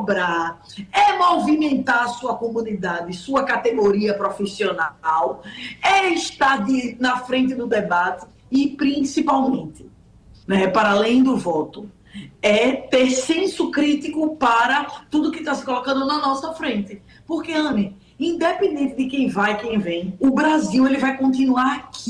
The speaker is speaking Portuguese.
cobrar, é movimentar a sua comunidade, sua categoria profissional, é estar na frente do debate e, principalmente, né, para além do voto, é ter senso crítico para tudo que está se colocando na nossa frente. Porque, Anne, independente de quem vai, quem vem, o Brasil ele vai continuar aqui.